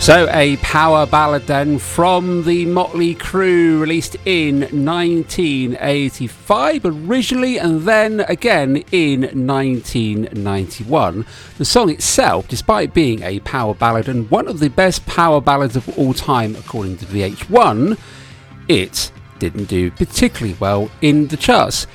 So a power ballad then from the Motley Crue, released in 1985 originally, and then again in 1991. The song itself, despite being a power ballad and one of the best power ballads of all time according to VH1, it didn't do particularly well in the charts.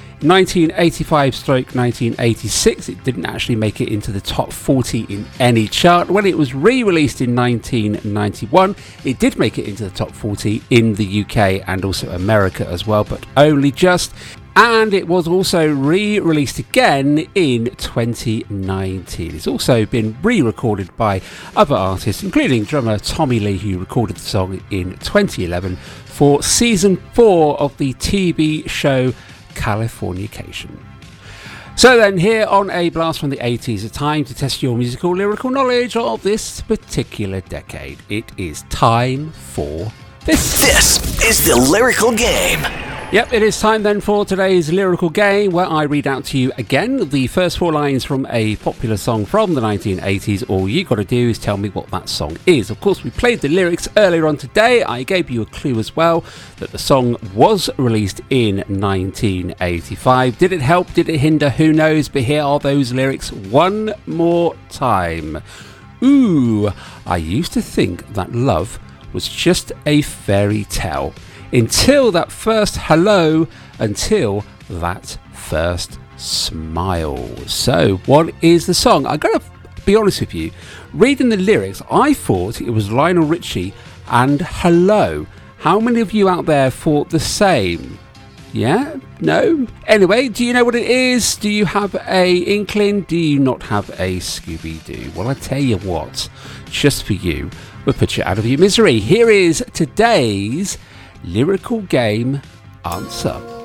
1985-1986, it didn't actually make it into the top 40 in any chart. When it was re-released in 1991, it did make it into the top 40 in the UK and also America as well, but only just. And it was also re-released again in 2019. It's also been re-recorded by other artists, including drummer Tommy Lee, who recorded the song in 2011 for season 4 of the TV show Californication. So then, here on A Blast from the 80s, a time to test your musical lyrical knowledge of this particular decade. It is time for this. This is the Lyrical Game. Yep, it is time then for today's lyrical game, where I read out to you again the first 4 lines from a popular song from the 1980s. All you got to do is tell me what that song is. Of course, we played the lyrics earlier on today. I gave you a clue as well that the song was released in 1985. Did it help? Did it hinder? Who knows? But here are those lyrics one more time. Ooh, I used to think that love was just a fairy tale. Until that first hello, until that first smile. So, what is the song? I gotta be honest with you, reading the lyrics, I thought it was Lionel Richie and Hello. How many of you out there thought the same? Yeah? No? Anyway, do you know what it is? Do you have a inkling? Do you not have a Scooby-Doo? Well, I tell you what, just for you, we'll put you out of your misery. Here is today's lyrical game answer.